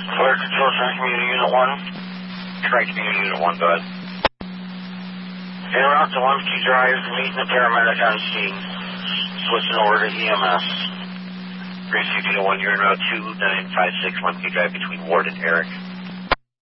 Fire Control, Tri-Community Unit 1. Tri-Community Unit 1, go ahead. En route to Lemke Drive, meeting the paramedic on scene. Switching over to EMS. Receiving a 1, you're in route 2956 Lemke Drive between Ward and Eric.